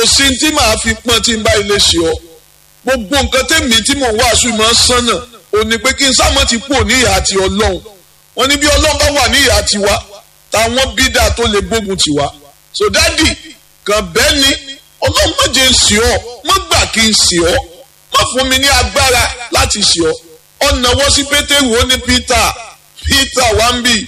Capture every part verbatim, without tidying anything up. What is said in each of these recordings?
sí tí màá fi pọ́n tí n bá ilé ṣe ọ gbogbo nǹkan tèmi tí mò ń wàásù ìmọ̀ sánà ò ní pé kí n sámọ́ ti kúrò ní ìhà ti ọlọ́run wọ́n ní bí ọlọ́run bá wà ní ìhà tiwa táwọn bídà tó lè gbógun tiwa so dádì kàn bẹ́ẹ̀ ni ọlọ́run má jẹ́ ń sì ọ́ má gbà kí n sì ọ́ má fún mi ní agbára láti sì ọ́ ọ̀nà wọ́n sí pétérù ó ní peter peter wambi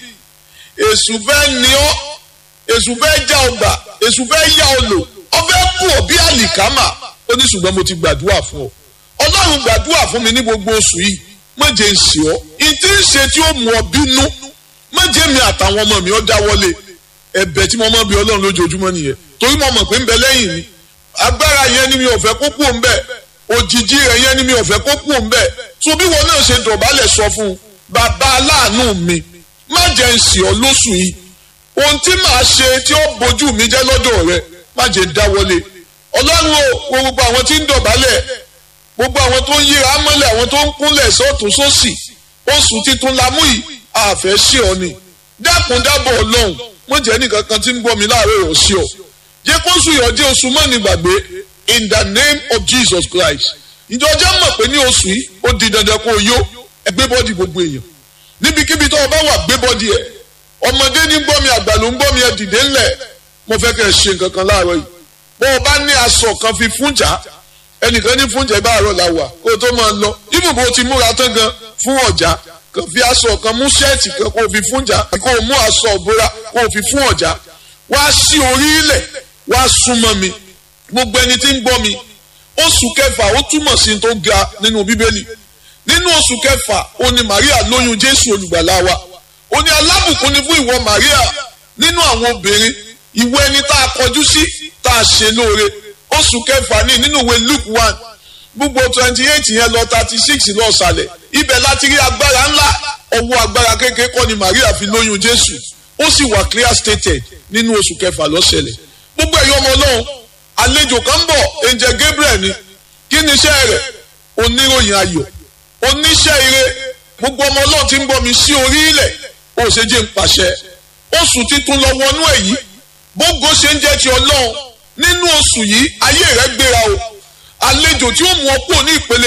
èṣù fẹ́ ní ọ́ èṣù fẹ́ já ọgbà èṣù fẹ́ yá ọ lò ọ fẹ́ kú ọ bí àlìkámà ó ní ṣùgbọ́n mo ti gbàdúrà fún ọ ọlọ́run gbàdúrà fún mi ní gbogbo oṣù yìí má jẹ́ ń sì ọ́ ìtí ń ṣe tí ó mú ọ bínú má jẹ́ mi àtàwọn ọmọ mi ó dáwọ́lé ẹ̀bẹ̀ tí mo mọ̀ bí ọlọ́run lójoojúmọ́ nìyẹn torí mo mọ̀ pé ń bẹ lẹ́yìn mi agbára yẹn ni mi ò fẹ́ kó kú òun bẹ́ẹ̀ òjijì rẹ̀ yẹn ni mi ò fẹ́ kó kú òun bẹ́ẹ̀ so bí wọn náà ṣe dọ̀bálẹ̀ sọ fún un bàbá aláàánú mi má jẹ́ ń sì ọ́ lóṣù yìí ohun tí màá ṣe tí ó bójú mi jẹ́ lọ́dọ̀ rẹ má jẹ́ dáwọ́lé ọlọ́run o gbogbo àwọn tí ń dọ̀bálẹ̀ gbogbo àwọn tó ń yíra mọ́lẹ̀ àwọn tó ń kúnlẹ̀ sọ́tún sósì oṣù titun lamú yìí àfẹ́ sí ọ ni dákun dábọ̀ ọlọ́run mo jẹ́ nìkan kan tí ń gbọ́ mi láàárọ̀ rọ̀ sí ọ jẹ́ kó sùn yọ̀ jẹ́ oṣù mọ́ni gbàgbé in the name of Jesus Christ ìjọ jẹ́ mọ̀ pé ní oṣù yìí ó di dandan kó o yó ẹgbẹ́ bọ́dì gbogbo èèyàn níbikíbi tó o bá wà gbé bọ́dì ẹ̀ ọmọdé ní gbọ́ mi àgbà ló ń gbọ́ mi ẹ dìde ńlẹ̀ mo fẹ́ kẹ́ ẹ ṣe nǹkan kan láàárọ̀ yìí bó o bá ní aṣọ kan fi fúnjà ẹnìkan ní fúnjà bá àárọ̀ la wà kó o tó máa lọ ibùbó ti múra tán gan fún ọjà kò fi aṣọ kan mú ṣẹ́ẹ̀tì kan kó o fi fúnjà kó o mú aṣọ òbúra kó o fi fún ọjà wá sí orí ilẹ̀ wá súnmọ́ mi gbogbo ẹni tí ń gbọ́ mi oṣù kẹfà ó túmọ̀ sí tó ga nínú bíbélì nínú oṣù kẹfà ó ní Maria lóyún Jésù olùgbàlà wa ó ní alábùkún ni fún ìwọ Maria nínú àwọn obìnrin ìwọ ẹni tá a kọjú sí tá a ṣe lóore oṣù kẹfà ní nínú ìwé Luke one gbogbo twenty eight yẹn lọ thirty six lọ sàlẹ̀ ibẹ̀ láti rí agbára ńlá ọwọ́ agbára kékeré kọ́ ni Maria fi lóyún Jésù ó sì wà clear stated nínú oṣù kẹfà ló ṣẹlẹ̀ gbogbo ẹ̀yọ́ ọmọ Ọlọ́run àlejò kan bọ̀ angel Gabriel ni kí ni iṣẹ́ rẹ̀ oníròyìn ayọ̀ oníṣẹ́ ire gbogbo ọmọ Ọlọ́run tí ń bọ̀ mi sí orí ilẹ̀ ó ṣe jẹ́ ń pàṣẹ oṣù titun lọ wọnú ẹ̀ yìí gbogbo ṣe ń jẹ́ ti Ọlọ́run nínú oṣù yìí ayé rẹ̀ gbéra o àlejò tí ó mú ọ kúrò ní ìpele